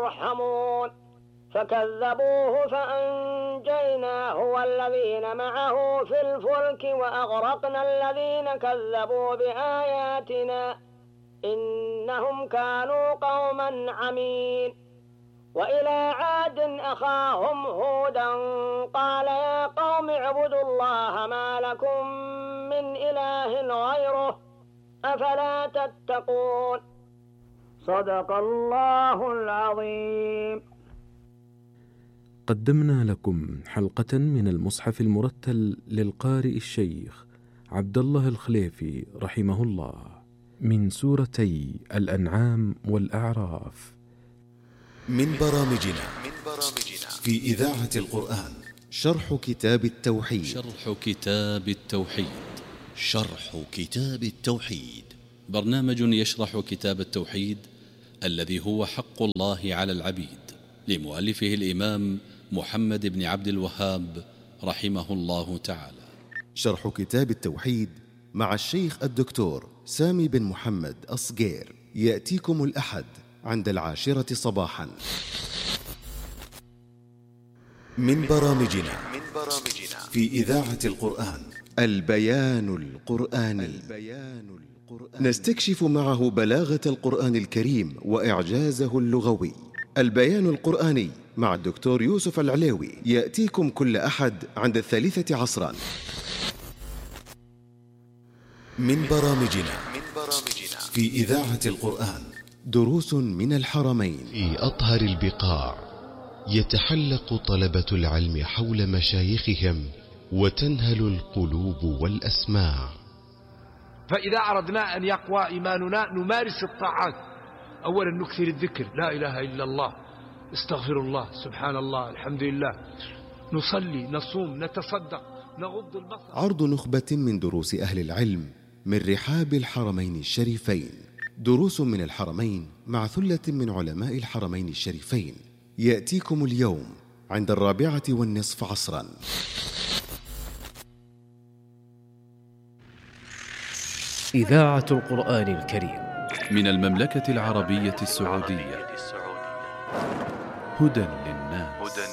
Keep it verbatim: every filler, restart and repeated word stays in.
يرحمون. فكذبوه فأنجيناه والذين معه في الفلك وأغرقنا الذين كذبوا بآياتنا إنهم كانوا قوما عمين. وإلى عاد أخاهم هودا قال يا قوم اعبدوا الله ما لكم من إله غيره أفلا تتقون. صدق الله العظيم. قدمنا لكم حلقة من المصحف المرتل للقارئ الشيخ عبد الله الخليفي رحمه الله من سورتي الأنعام والأعراف. من برامجنا في إذاعة القرآن شرح كتاب التوحيد. شرح كتاب التوحيد شرح كتاب التوحيد برنامج يشرح كتاب التوحيد الذي هو حق الله على العبيد، لمؤلفه الإمام محمد بن عبد الوهاب رحمه الله تعالى. شرح كتاب التوحيد مع الشيخ الدكتور سامي بن محمد أصغير يأتيكم الأحد عند العاشرة صباحا. من برامجنا في إذاعة القرآن البيان القرآني. نستكشف معه بلاغة القرآن الكريم وإعجازه اللغوي. البيان القرآني مع الدكتور يوسف العليوي يأتيكم كل أحد عند الثالثة عصرا. من برامجنا في إذاعة القرآن دروس من الحرمين. في أطهر البقاع يتحلق طلبة العلم حول مشايخهم وتنهل القلوب والأسماع. فإذا أردنا أن يقوى إيماننا نمارس الطاعات. أولا نكثر الذكر، لا إله إلا الله، استغفر الله، سبحان الله، الحمد لله، نصلي، نصوم، نتصدق، نغض البصر. عرض نخبة من دروس أهل العلم من رحاب الحرمين الشريفين. دروس من الحرمين مع ثلة من علماء الحرمين الشريفين يأتيكم اليوم عند الرابعة والنصف عصرا. إذاعة القرآن الكريم من المملكة العربية السعودية. هدى